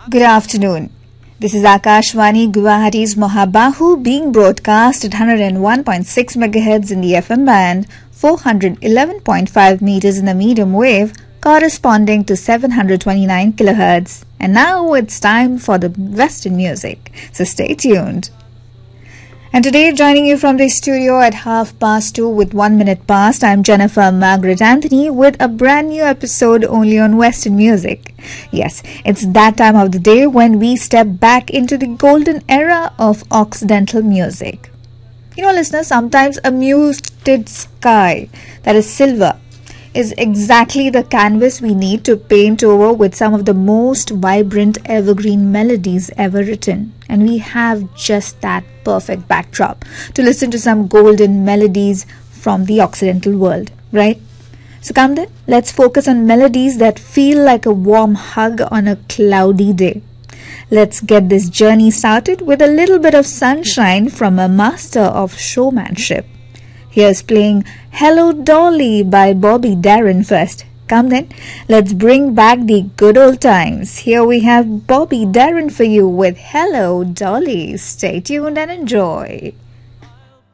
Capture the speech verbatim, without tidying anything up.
Good afternoon. This is Akashvani Guwahati's Mohabahu being broadcast at one hundred one point six megahertz in the F M band, four hundred eleven point five meters in the medium wave, corresponding to seven hundred twenty-nine kilohertz. And now it's time for the Western music, so stay tuned. And today, joining you from the studio at half past two with one minute past, I'm Jennifer Margaret Anthony with a brand new episode only on Western music. Yes, it's that time of the day when we step back into the golden era of Occidental music. You know, listeners, sometimes a muted sky that is silver is exactly the canvas we need to paint over with some of the most vibrant evergreen melodies ever written. And we have just that perfect backdrop to listen to some golden melodies from the Occidental world, right? So come then, let's focus on melodies that feel like a warm hug on a cloudy day. Let's get this journey started with a little bit of sunshine from a master of showmanship. Here's playing Hello Dolly by Bobby Darin first. Come then, let's bring back the good old times. Here we have Bobby Darin for you with Hello Dolly. Stay tuned and enjoy.